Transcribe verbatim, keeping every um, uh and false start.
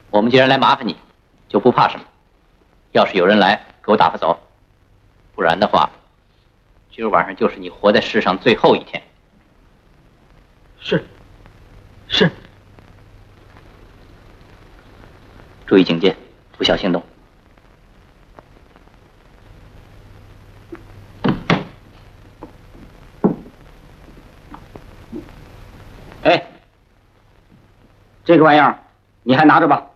我们既然来麻烦你，就不怕什么。要是有人来，给我打发走；不然的话，今儿晚上就是你活在世上最后一天。 是，是。 注意警戒，不小心动。 哎，这个玩意儿你还拿着吧。